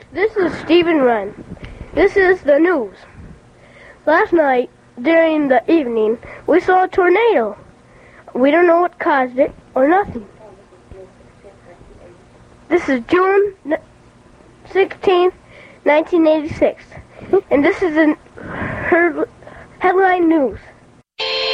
This is Stephen Wren. This is the news. Last night, during the evening, we saw a tornado. We don't know what caused it or nothing. This is June 16th, 1986. And this is her headline news.